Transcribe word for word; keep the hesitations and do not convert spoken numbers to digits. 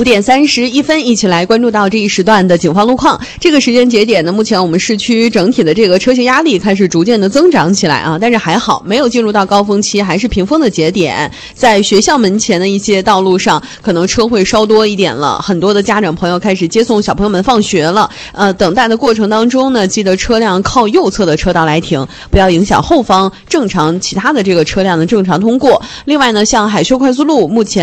五点三十一分，一起来关注到这一时段的警方路况。这个时间节点呢，目前我们市区整体的这个车型压力开始逐渐的增长起来啊，但是还好没有进入到高峰期，还是平峰的节点。在学校门前的一些道路上，可能车会稍多一点了，很多的家长朋友开始接送小朋友们放学了。呃，等待的过程当中呢，记得车辆靠右侧的车道来停，不要影响后方正常其他的这个车辆的正常通过。另外呢，像海秀快速路目前